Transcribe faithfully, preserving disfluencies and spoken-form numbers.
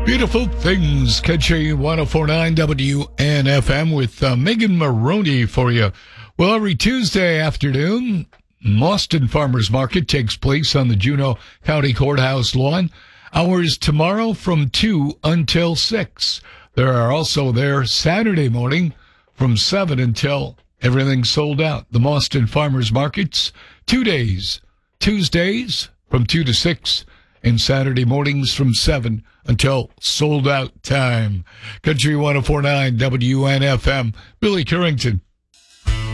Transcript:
Beautiful Things, Country one oh four point nine W N F M with uh, Megan Maroney for you. Well, every Tuesday afternoon, Mauston Farmers Market takes place on the Juneau County Courthouse lawn. Hours tomorrow from two until six. There are also there Saturday morning from seven until everything's sold out. The Mauston Farmers Markets, two days. Tuesdays from two to six. And Saturday mornings from seven until sold out time. Country one oh four point nine W N F M. Billy Currington